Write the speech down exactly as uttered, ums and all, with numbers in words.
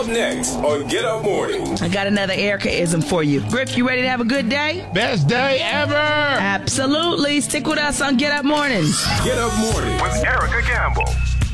Up next on Get Up Mornings. I got another Erica-ism for you. Griff, you ready to have a good day? Best day ever! Absolutely. Stick with us on Get Up Mornings. Get Up Mornings with Erica Campbell.